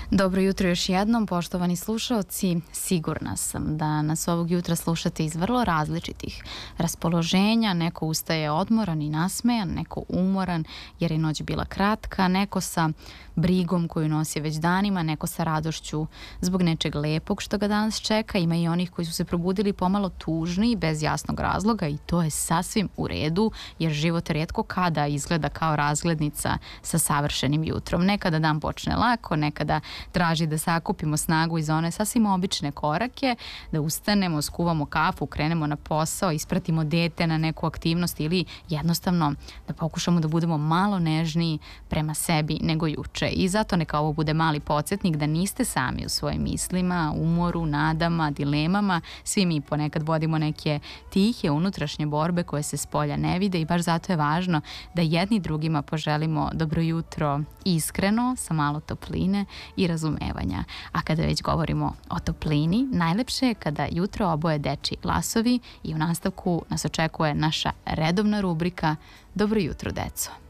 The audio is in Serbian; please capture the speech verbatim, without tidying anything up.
Dobro jutro još jednom, poštovani slušaoci. Sigurna sam da nas ovog jutra slušate iz vrlo različitih raspoloženja. Neko ustaje odmoran i nasmejan, neko umoran jer je noć bila kratka, neko sa brigom koju nosi već danima, neko sa radošću zbog nečeg lepog što ga danas čeka. Ima i onih koji su se probudili pomalo tužni i bez jasnog razloga i to je sasvim u redu, jer život rijetko kada izgleda kao razglednica sa savršenim jutrom. Nekada dan počne lako, nekada traži da sakupimo snagu iz one sasvim obične korake, da ustanemo, skuvamo kafu, krenemo na posao, ispratimo dete na neku aktivnost ili jednostavno da pokušamo da budemo malo nežniji prema sebi nego juče. I zato neka ovo bude mali podsjetnik da niste sami u svojim mislima, umoru, nadama, dilemama. Svi mi ponekad vodimo neke tihe unutrašnje borbe koje se spolja ne vide i baš zato je važno da jedni drugima poželimo dobro jutro iskreno, sa malo topline i razumevanja. A kada već govorimo o toplini, najlepše je kada jutro oboje dečji glasovi i u nastavku nas očekuje naša redovna rubrika Dobro jutro, deco.